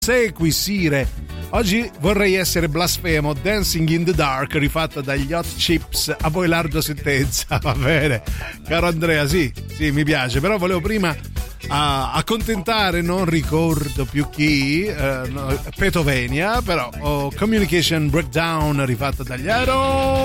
Sequisire. Oggi vorrei essere blasfemo. Dancing in the Dark, rifatta dagli Hot Chips. A voi larga sentenza, va bene, caro Andrea. Sì, mi piace, però volevo prima accontentare, non ricordo più chi, Petovenia, però Communication Breakdown, rifatta dagli Aero.